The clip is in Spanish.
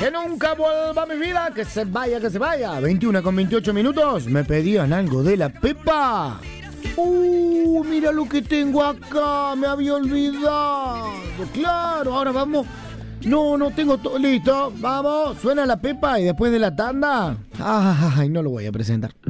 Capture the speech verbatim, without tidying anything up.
Que nunca vuelva a mi vida, que se vaya, que se vaya. veintiuno con veintiocho minutos. Me pedían algo de la Pepa. Uh, mira lo que tengo acá, me había olvidado. Claro, ahora vamos. No, no tengo todo listo. Vamos, suena la Pepa y después de la tanda. Ay, no lo voy a presentar.